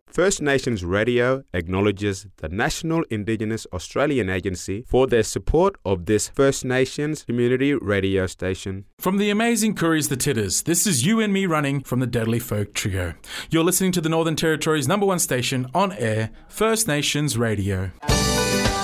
First Nations Radio acknowledges the National Indigenous Australian Agency for their support of this First Nations community radio station. From the amazing Couriers the Titters, this is You and Me Running from the Deadly Folk Trio. You're listening to the Northern Territory's #1 station on air, First Nations Radio.